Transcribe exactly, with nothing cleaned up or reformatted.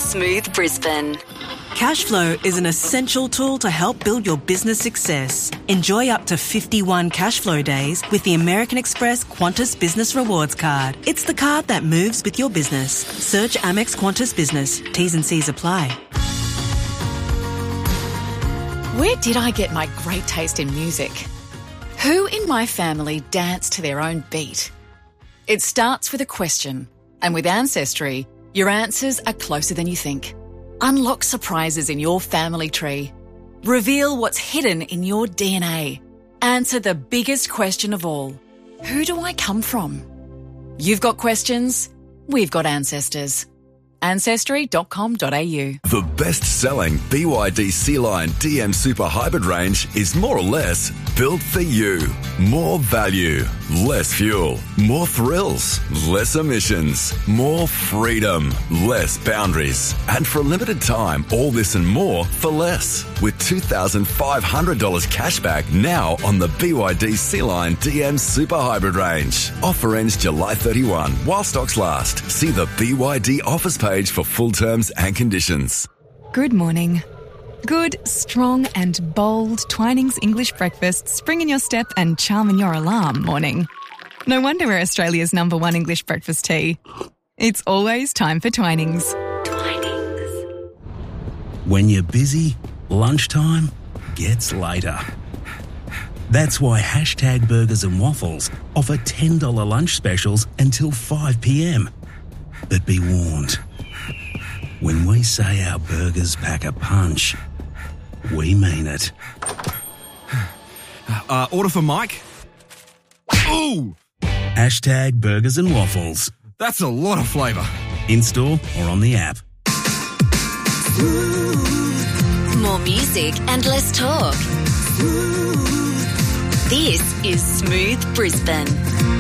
Smooth Brisbane. Cashflow is an essential tool to help build your business success. Enjoy up to fifty-one Cashflow days with the American Express Qantas Business Rewards Card. It's the card that moves with your business. Search Amex Qantas Business. T's and C's apply. Where did I get my great taste in music? Who in my family danced to their own beat? It starts with a question, and with Ancestry, your answers are closer than you think. Unlock surprises in your family tree. Reveal what's hidden in your D N A. Answer the biggest question of all. Who do I come from? You've got questions, we've got ancestors. ancestry dot com dot a u. The best-selling B Y D Sea-Line D M Super Hybrid range is more or less built for you. More value, less fuel, more thrills, less emissions, more freedom, less boundaries. And for a limited time, all this and more for less. With two thousand five hundred dollars cash back now on the B Y D Sea-Line D M Super Hybrid range. Offer ends July thirty-first while stocks last. See the B Y D offers page for full terms and conditions. Good morning. Good, strong and bold Twinings English breakfast spring in your step and charm in your alarm morning. No wonder we're Australia's number one English breakfast tea. It's always time for Twinings. Twinings. When you're busy, lunchtime gets later. That's why Hashtag Burgers and Waffles offer ten dollars lunch specials until five p.m. But be warned, when we say our burgers pack a punch, we mean it. Uh, order for Mike. Ooh! Hashtag Burgers and Waffles. That's a lot of flavour. In-store or on the app. More music and less talk. This is Smooth Brisbane.